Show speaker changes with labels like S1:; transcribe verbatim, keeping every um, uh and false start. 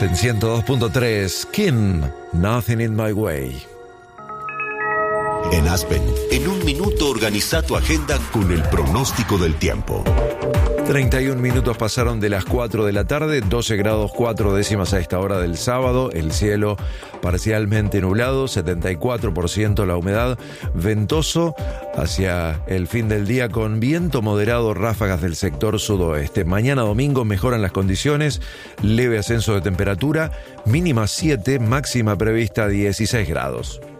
S1: En ciento dos punto tres, Kim, Nothing in My Way.
S2: En Aspen, en un minuto organiza tu agenda con el pronóstico del tiempo.
S1: treinta y un minutos pasaron de las cuatro de la tarde, doce grados cuatro décimas a esta hora del sábado, el cielo parcialmente nublado, setenta y cuatro por ciento la humedad, ventoso hacia el fin del día con viento moderado, ráfagas del sector sudoeste. Mañana domingo mejoran las condiciones, leve ascenso de temperatura, mínima siete, máxima prevista dieciséis grados.